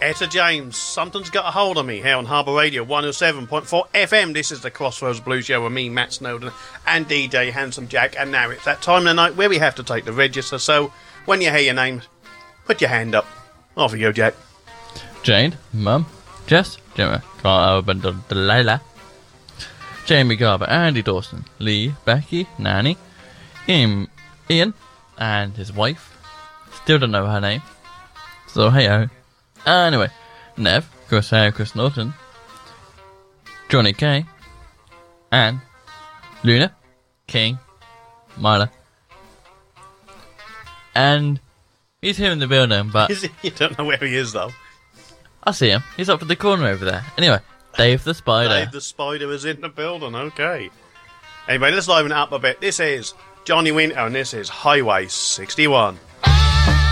Etta James, Something's Got a Hold of Me, here on Harbour Radio 107.4 FM. This is the Crossroads Blues Show with me, Matt Snowden, and DJ Handsome Jack. And now it's that time of the night where we have to take the register. So, when you hear your names, put your hand up. Off you go, Jack. Jane, Mum, Jess, Gemma, Carl Albert, Delilah, Jamie Garber, Andy Dawson, Lee, Becky, Nanny, Ian, and his wife. Still don't know her name. So, hey-o. Anyway, Nev, Chris Hare, Chris Norton, Johnny K, and Luna, King, Myla. And he's here in the building, but... You don't know where he is, though. I see him. He's up in the corner over there. Anyway, Dave the Spider. Dave the Spider is in the building, okay. Anyway, let's liven it up a bit. This is Johnny Winter, and this is Highway 61.